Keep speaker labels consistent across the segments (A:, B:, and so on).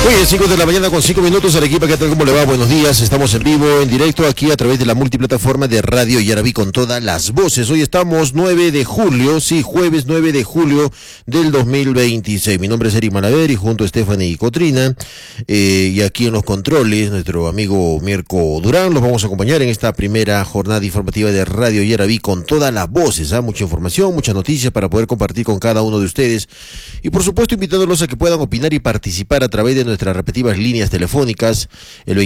A: Oye, 5 de la mañana con 5 minutos, Arequipa, ¿qué tal? ¿Cómo le va? Buenos días, estamos en vivo, en directo, aquí a través de la multiplataforma de Radio Yarabí con todas las voces. Hoy estamos 9 de julio, sí, jueves 9 de julio del 2026. Mi nombre es Eric Malaver y junto a Stephanie y Cotrina, y aquí en los controles, nuestro amigo Mirko Durán, los vamos a acompañar en esta primera jornada informativa de Radio Yarabí con todas las voces, mucha información, muchas noticias para poder compartir con cada uno de ustedes y por supuesto invitándolos a que puedan opinar y participar a través de nuestras respectivas líneas telefónicas, el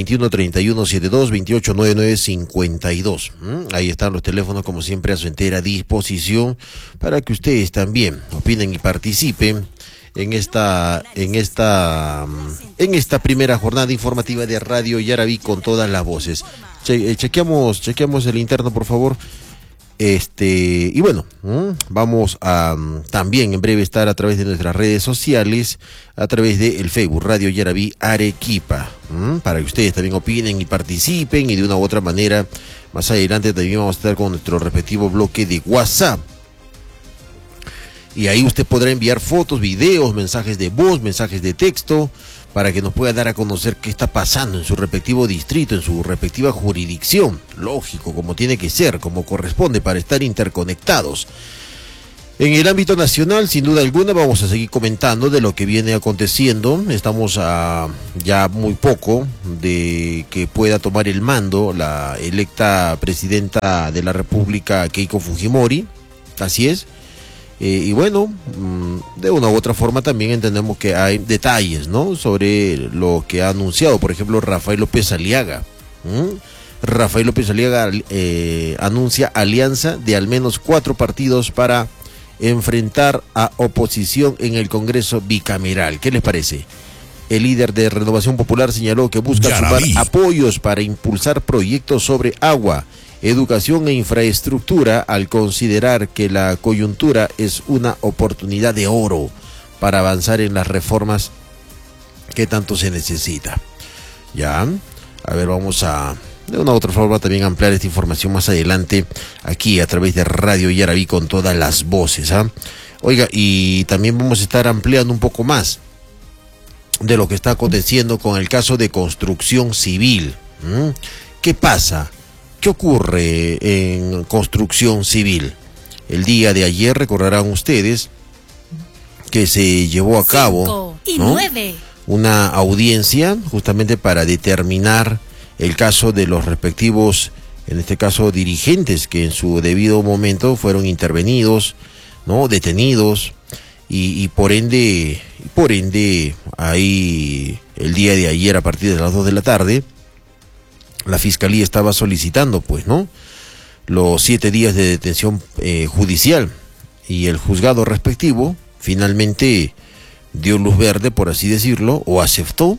A: 21-31-72-28-99-52. Ahí están los teléfonos, como siempre, a su entera disposición para que ustedes también opinen y participen en esta primera jornada informativa de Radio Yarabí con todas las voces. Chequeamos el interno, por favor. Y bueno, vamos a también en breve estar a través de nuestras redes sociales, a través de el Facebook Radio Yarabí Arequipa, para que ustedes también opinen y participen, y de una u otra manera más adelante también vamos a estar con nuestro respectivo bloque de WhatsApp. Y ahí usted podrá enviar fotos, videos, mensajes de voz, mensajes de texto, para que nos pueda dar a conocer qué está pasando en su respectivo distrito, en su respectiva jurisdicción. Lógico, como tiene que ser, como corresponde, para estar interconectados. En el ámbito nacional, sin duda alguna, vamos a seguir comentando de lo que viene aconteciendo. Estamos a ya muy poco de que pueda tomar el mando la electa presidenta de la República, Keiko Fujimori. Así es. Y bueno, de una u otra forma también entendemos que hay detalles, ¿no?, sobre lo que ha anunciado, por ejemplo, Rafael López Aliaga. Rafael López Aliaga anuncia alianza de al menos 4 partidos para enfrentar a oposición en el Congreso bicameral. ¿Qué les parece? El líder de Renovación Popular señaló que busca sumar apoyos para impulsar proyectos sobre agua, educación e infraestructura, al considerar que la coyuntura es una oportunidad de oro para avanzar en las reformas que tanto se necesita. Ya, a ver, vamos a de una u otra forma también ampliar esta información más adelante aquí a través de Radio Yarabí con todas las voces. Oiga, y también vamos a estar ampliando un poco más de lo que está aconteciendo con el caso de construcción civil. ¿Qué pasa? ¿Qué ocurre en construcción civil? El día de ayer recordarán ustedes que se llevó a cabo, ¿no?, una audiencia justamente para determinar el caso de los respectivos, en este caso, dirigentes que en su debido momento fueron intervenidos, ¿no?, detenidos, y por ende, ahí el día de ayer a partir de las 2 de la tarde, la Fiscalía estaba solicitando, pues, ¿no?, los 7 días de detención judicial, y el juzgado respectivo finalmente dio luz verde, por así decirlo, o aceptó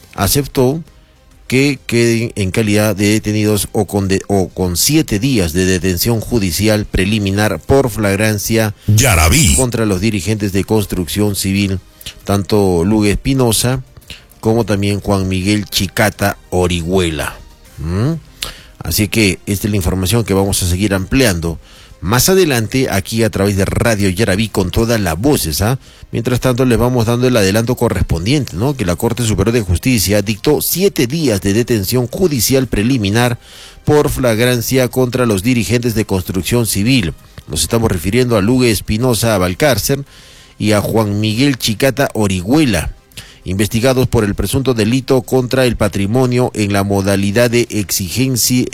A: que queden en calidad de detenidos o con 7 días de detención judicial preliminar por flagrancia Yarabí contra los dirigentes de construcción civil, tanto Lugue Espinosa como también Juan Miguel Chicata Orihuela. Así que esta es la información que vamos a seguir ampliando más adelante aquí a través de Radio Yarabí con todas las voces. Mientras tanto les vamos dando el adelanto correspondiente, ¿no?, que la Corte Superior de Justicia dictó 7 días de detención judicial preliminar por flagrancia contra los dirigentes de construcción civil. Nos estamos refiriendo a Lugue Espinosa Valcárcer y a Juan Miguel Chicata Orihuela, investigados por el presunto delito contra el patrimonio en la modalidad de exigencia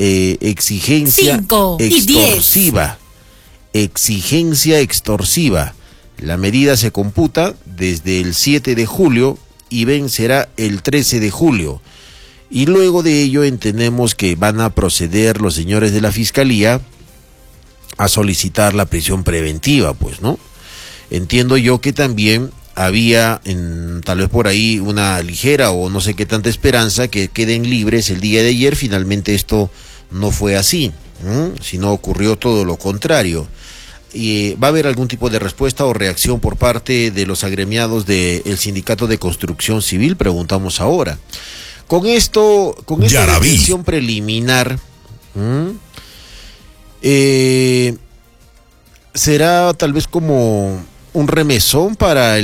A: extorsiva. Exigencia extorsiva. La medida se computa desde el 7 de julio y vencerá el 13 de julio. Y luego de ello entendemos que van a proceder los señores de la Fiscalía a solicitar la prisión preventiva, pues, ¿no? Entiendo yo que también había tal vez por ahí una ligera o no sé qué tanta esperanza que queden libres el día de ayer. Finalmente esto no fue así, sino ocurrió todo lo contrario. Y ¿va a haber algún tipo de respuesta o reacción por parte de los agremiados del Sindicato de Construcción Civil? Preguntamos ahora. Con esta detención preliminar, será tal vez como un remesón para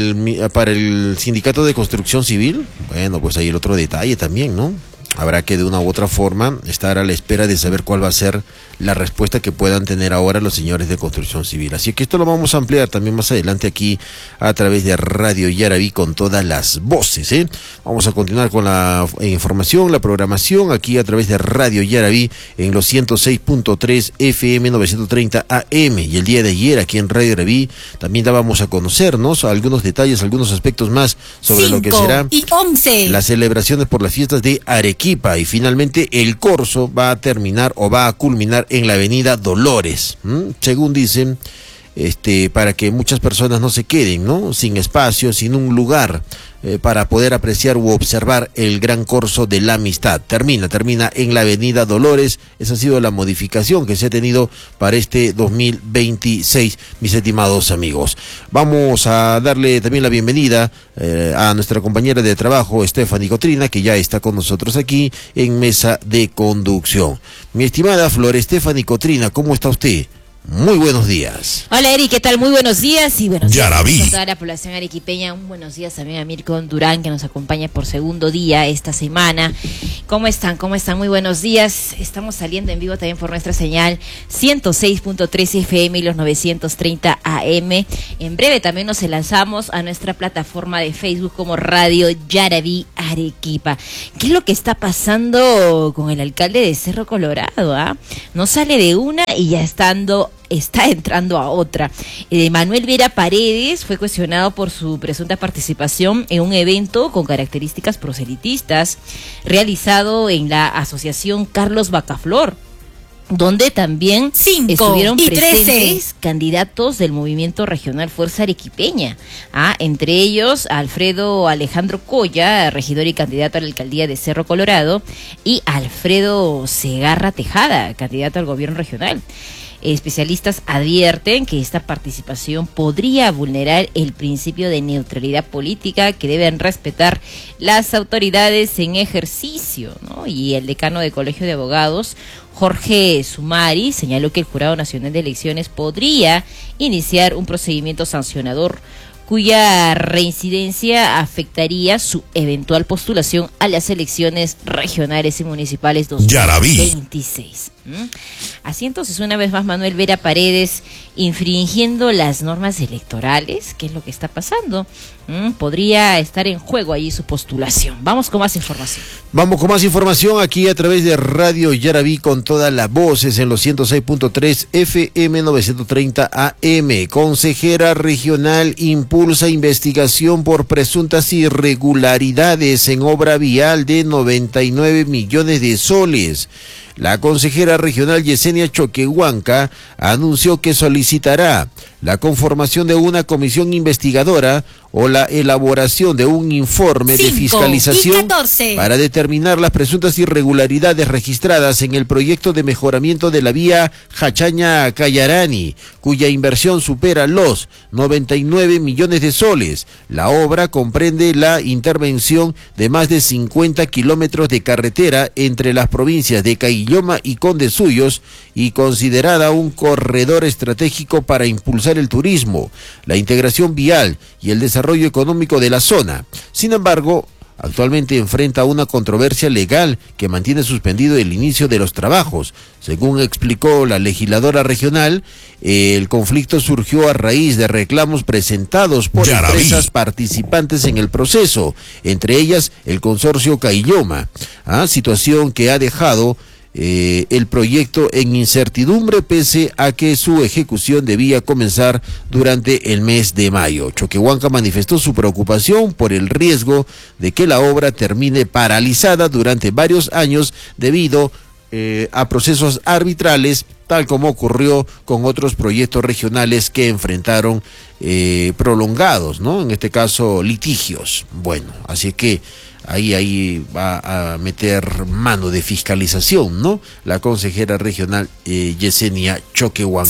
A: el sindicato de construcción civil. Bueno, pues ahí el otro detalle también, ¿no? Habrá que de una u otra forma estar a la espera de saber cuál va a ser la respuesta que puedan tener ahora los señores de construcción civil. Así que esto lo vamos a ampliar también más adelante aquí a través de Radio Yaraví con todas las voces, ¿eh? Vamos a continuar con la información, la programación aquí a través de Radio Yaraví en los 106.3 FM 930 AM. Y el día de ayer aquí en Radio Yaraví también dábamos a conocernos algunos detalles, algunos aspectos más sobre lo que será las celebraciones por las fiestas de Arequipa. Y finalmente el corso va a terminar o va a culminar en la avenida Dolores, según dicen, para que muchas personas no se queden, ¿no? Sin espacio, sin un lugar para poder apreciar u observar el gran corso de la amistad. Termina en la avenida Dolores. Esa ha sido la modificación que se ha tenido para este 2026, mis estimados amigos. Vamos a darle también la bienvenida a nuestra compañera de trabajo, Stephanie Cotrina, que ya está con nosotros aquí en mesa de conducción. Mi estimada Flor Stephanie Cotrina, ¿cómo está usted? Muy buenos días.
B: Hola Eri, ¿qué tal? Muy buenos días y buenos días a
C: toda
B: la población arequipeña. Un buenos días también a Mirko Durán, que nos acompaña por segundo día esta semana. ¿Cómo están? Muy buenos días. Estamos saliendo en vivo también por nuestra señal 106.3 FM y los 930 AM. En breve también nos lanzamos a nuestra plataforma de Facebook como Radio Yaraví Arequipa. ¿Qué es lo que está pasando con el alcalde de Cerro Colorado? No sale de una y ya está entrando a otra. Manuel Vera Paredes fue cuestionado por su presunta participación en un evento con características proselitistas realizado en la asociación Carlos Bacaflor, donde también estuvieron presentes candidatos del movimiento regional Fuerza Arequipeña, entre ellos Alfredo Alejandro Coya, regidor y candidato a la alcaldía de Cerro Colorado, y Alfredo Segarra Tejada, candidato al gobierno regional. Especialistas advierten que esta participación podría vulnerar el principio de neutralidad política que deben respetar las autoridades en ejercicio, ¿no? Y el decano del Colegio de Abogados, Jorge Sumari, señaló que el Jurado Nacional de Elecciones podría iniciar un procedimiento sancionador cuya reincidencia afectaría su eventual postulación a las elecciones regionales y municipales 2026. Así entonces, una vez más, Manuel Vera Paredes infringiendo las normas electorales. ¿Qué es lo que está pasando? Podría estar en juego allí su postulación. Vamos con más información.
A: Vamos con más información aquí a través de Radio Yaraví con todas las voces en los 106.3 FM 930 AM. Consejera regional impulsa investigación por presuntas irregularidades en obra vial de 99 millones de soles. La consejera regional Yesenia Choquehuanca anunció que solicitará la conformación de una comisión investigadora o la elaboración de un informe de fiscalización para determinar las presuntas irregularidades registradas en el proyecto de mejoramiento de la vía Jachaña-Cayarani, cuya inversión supera los 99 millones de soles. La obra comprende la intervención de más de 50 kilómetros de carretera entre las provincias de Caylloma y Condesuyos y considerada un corredor estratégico para impulsar el turismo, la integración vial y el desarrollo económico de la zona. Sin embargo, actualmente enfrenta una controversia legal que mantiene suspendido el inicio de los trabajos. Según explicó la legisladora regional, el conflicto surgió a raíz de reclamos presentados por empresas participantes en el proceso, entre ellas el consorcio Caylloma, situación que ha dejado el proyecto en incertidumbre pese a que su ejecución debía comenzar durante el mes de mayo. Choquehuanca manifestó su preocupación por el riesgo de que la obra termine paralizada durante varios años debido a procesos arbitrales, tal como ocurrió con otros proyectos regionales que enfrentaron prolongados, ¿no? En este caso, litigios. Bueno, así que ahí va a meter mano de fiscalización, ¿no? La consejera regional Yesenia Choquehuanca.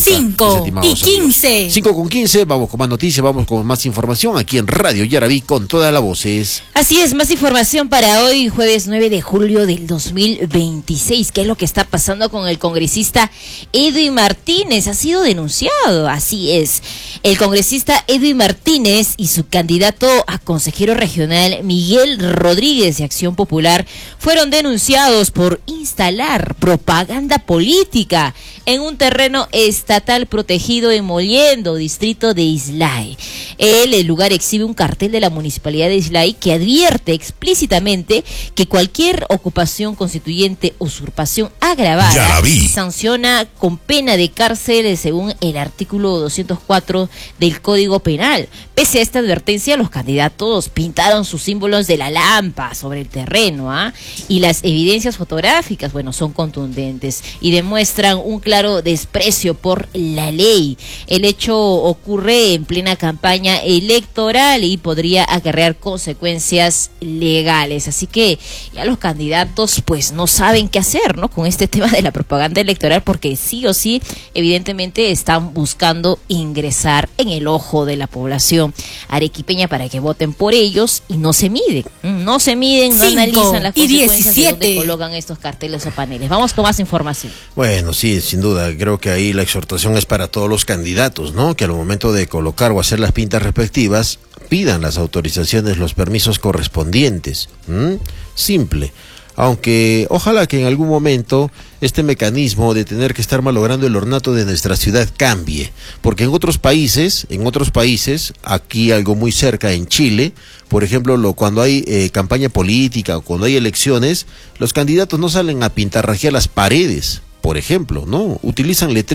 C: 5:15.
A: 5:15, vamos con más noticias, vamos con más información aquí en Radio Yaraví con todas las voces.
B: Así es, más información para hoy, jueves 9 de julio del 2026. ¿Qué es lo que está pasando con el congresista Edwin Martínez? Ha sido denunciado, así es. El congresista Edwin Martínez y su candidato a consejero regional Miguel Rodríguez de Acción Popular fueron denunciados por instalar propaganda política en un terreno estatal protegido en Mollendo, distrito de Islay. El lugar exhibe un cartel de la municipalidad de Islay que advierte explícitamente que cualquier ocupación constituyente o usurpación agravada sanciona con pena de cárcel según el artículo 204 del Código Penal. Pese a esta advertencia, los candidatos pintaron sus símbolos de la lámpara sobre el terreno, y las evidencias fotográficas, son contundentes y demuestran un claro desprecio por la ley. El hecho ocurre en plena campaña electoral y podría acarrear consecuencias legales. Así que ya los candidatos no saben qué hacer, ¿no? Con este tema de la propaganda electoral, porque sí o sí, evidentemente están buscando ingresar en el ojo de la población arequipeña para que voten por ellos y no se miden, no analizan las consecuencias de dónde colocan estos carteles o paneles. Vamos con más información.
A: Bueno, sí, sin duda, creo que ahí la exhortación es para todos los candidatos, ¿no? Que al momento de colocar o hacer las pintas respectivas, pidan las autorizaciones, los permisos correspondientes. Simple. Aunque ojalá que en algún momento este mecanismo de tener que estar malogrando el ornato de nuestra ciudad cambie, porque en otros países, aquí algo muy cerca en Chile, por ejemplo, cuando hay campaña política o cuando hay elecciones, los candidatos no salen a pintarrajear las paredes, por ejemplo, ¿no? Utilizan letreros